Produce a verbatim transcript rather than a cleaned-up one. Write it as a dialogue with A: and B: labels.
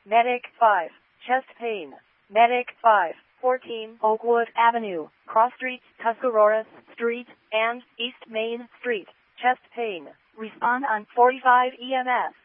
A: Medic five, chest pain. Medic five, fourteen, Oakwood Avenue, Cross Street, Tuscarora Street, and East Main Street, chest pain. Respond on forty-five E M S.